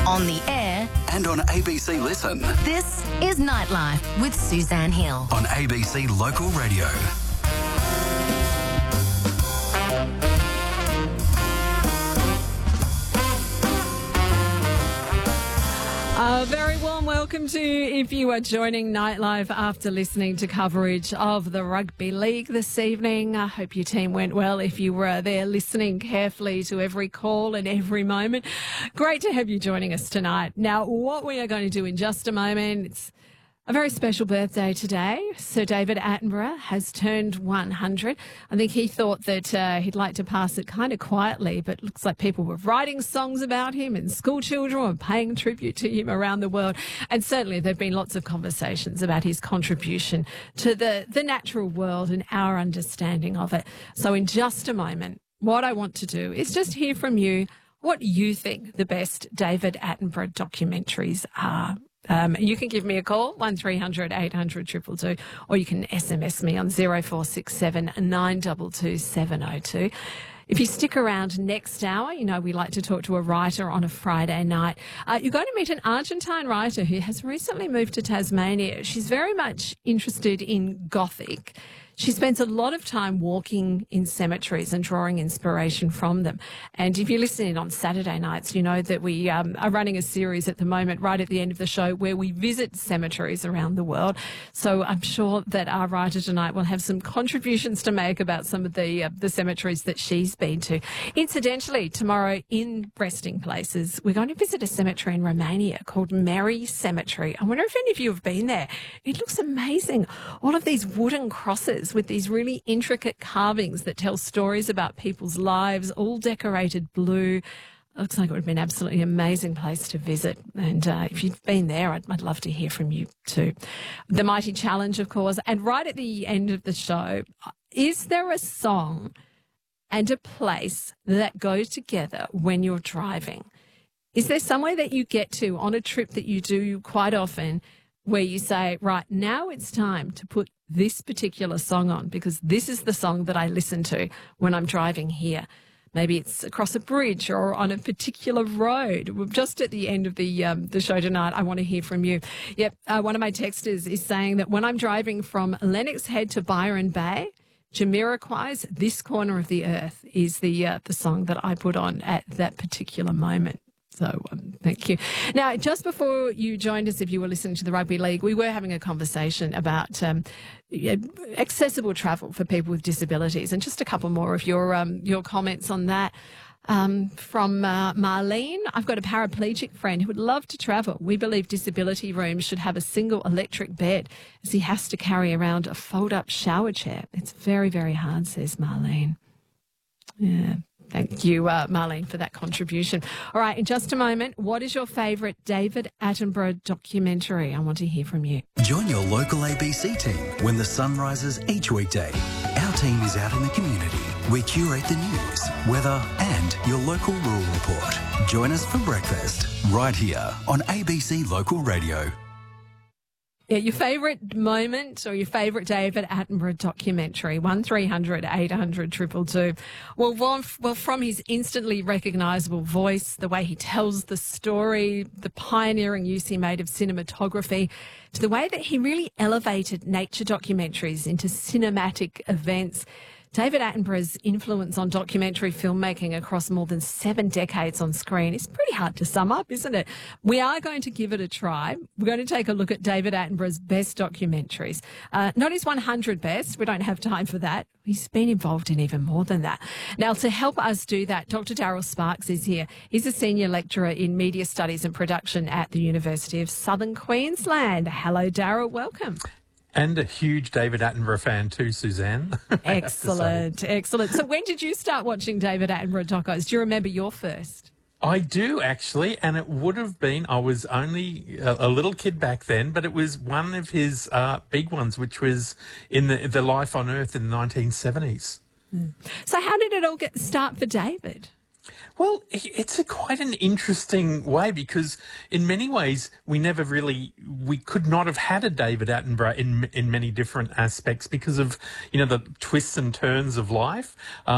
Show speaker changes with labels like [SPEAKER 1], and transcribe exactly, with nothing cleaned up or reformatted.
[SPEAKER 1] on the air,
[SPEAKER 2] and on A B C Listen.
[SPEAKER 1] this is Nightlife with Suzanne Hill.
[SPEAKER 2] On A B C Local Radio.
[SPEAKER 3] A very warm welcome to you if you are joining Nightlife after listening to coverage of the Rugby League this evening. I hope your team went well if you were there listening carefully to every call and every moment. Great to have you joining us tonight. Now, what we are going to do in just a moment, it's a very special birthday today. Sir David Attenborough has turned one hundred. I think he thought that uh, he'd like to pass it kind of quietly, but it looks like people were writing songs about him and school children were paying tribute to him around the world. And certainly there have been lots of conversations about his contribution to the, the natural world and our understanding of it. So in just a moment, what I want to do is just hear from you what you think the best David Attenborough documentaries are. Um, you can give me a call, one three hundred eight hundred two two two, or you can S M S me on zero four six seven nine two two seven zero two. If you stick around next hour, you know we like to talk to a writer on a Friday night. Uh, you're going to meet an Argentine writer who has recently moved to Tasmania. She's very much interested in Gothic. She spends a lot of time walking in cemeteries and drawing inspiration from them. And if you're listening on Saturday nights, you know that we um, are running a series at the moment right at the end of the show where we visit cemeteries around the world. So I'm sure that our writer tonight will have some contributions to make about some of the uh, the cemeteries that she's been to. Incidentally, tomorrow in Resting Places, we're going to visit a cemetery in Romania called Mary Cemetery. I wonder if any of you have been there. It looks amazing. All of these wooden crosses with these really intricate carvings that tell stories about people's lives, all decorated blue. It looks like it would have been an absolutely amazing place to visit. And uh, if you've been there, I'd, I'd love to hear from you too. The Mighty Challenge, of course. And right at the end of the show, is there a song and a place that go together when you're driving? Is there somewhere that you get to on a trip that you do quite often where you say, right, now it's time to put this particular song on because this is the song that I listen to when I'm driving here? Maybe it's across a bridge or on a particular road. We're just at the end of the um, the show tonight. I want to hear from you. Yep, uh, one of my texters is saying that when I'm driving from Lennox Head to Byron Bay, Jamiroquai's "This Corner of the Earth" is the uh, the song that I put on at that particular moment. So um, thank you. Now, just before you joined us, if you were listening to the Rugby League, we were having a conversation about um, accessible travel for people with disabilities, and just a couple more of your um, your comments on that. Um, from uh, Marlene, I've got a paraplegic friend who would love to travel. We believe disability rooms should have a single electric bed as he has to carry around a fold-up shower chair. It's very, very hard, says Marlene. Yeah. Thank you, uh, Marlene, for that contribution. All right, in just a moment, what is your favourite David Attenborough documentary? I want to hear from you.
[SPEAKER 2] Join your local A B C team when the sun rises each weekday. Our team is out in the community. We curate the news, weather and your local rural report. Join us for breakfast right here on A B C Local Radio.
[SPEAKER 3] Yeah, your favourite moment or your favourite David Attenborough documentary, one three hundred eight hundred two two two. Well, well, well, from his instantly recognisable voice, the way he tells the story, the pioneering use he made of cinematography, to the way that he really elevated nature documentaries into cinematic events. David Attenborough's influence on documentary filmmaking across more than seven decades on screen is pretty hard to sum up, isn't it? We are going to give it a try. We're going to take a look at David Attenborough's best documentaries. Uh, not his one hundred best. We don't have time for that. He's been involved in even more than that. Now, to help us do that, Doctor Daryl Sparks is here. He's a senior lecturer in media studies and production at the University of Southern Queensland. Hello, Daryl. Welcome.
[SPEAKER 4] And a huge David Attenborough fan too, Suzanne.
[SPEAKER 3] Excellent, excellent. So when did you start watching David Attenborough docos? Do you remember your first?
[SPEAKER 4] I do, actually, and it would have been, I was only a, a little kid back then, but it was one of his uh, big ones, which was in the, the Life on Earth in the nineteen seventies.
[SPEAKER 3] Mm. So how did it all get start for David?
[SPEAKER 4] Well, it's a quite an interesting way because in many ways we never really, we could not have had a David Attenborough in in many different aspects because of, you know, the twists and turns of life. Um,